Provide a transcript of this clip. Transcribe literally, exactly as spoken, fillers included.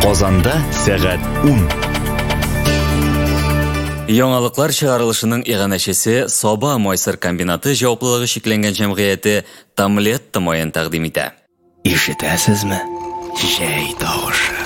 Qozonda сағат он. Яңалыклар чыгарылышының иганәчесе Соба Майсыр комбинаты җаваплылыгы шикләнгән җәмгыяте Тамлет Томоен тәкъдим итә. Ишетәсезме? Җәй тавышы.